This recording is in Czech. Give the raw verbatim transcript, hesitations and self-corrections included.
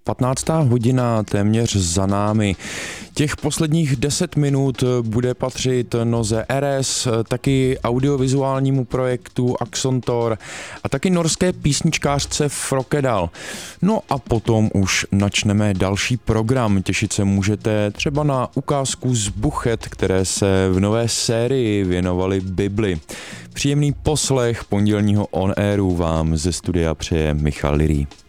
patnáctá hodina téměř za námi. Těch posledních deset minut bude patřit noze R S, taky audiovizuálnímu projektu Axontor a taky norské písničkářce Frokedal. No a potom už načneme další program. Těšit se můžete třeba na ukázku z Buchet, které se v nové sérii věnovaly Bibli. Příjemný poslech pondělního On Airu vám ze studia přeje Michal Lirý.